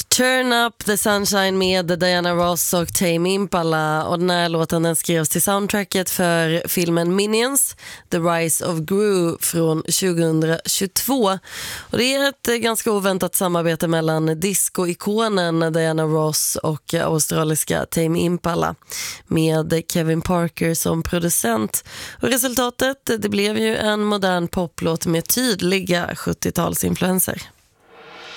Turn Up the Sunshine med Diana Ross och Tame Impala, och den här låten den skrevs till soundtracket för filmen Minions, The Rise of Gru från 2022. Och det är ett ganska oväntat samarbete mellan disco-ikonen Diana Ross och australiska Tame Impala med Kevin Parker som producent. Och resultatet det blev ju en modern poplåt med tydliga 70-talsinfluenser.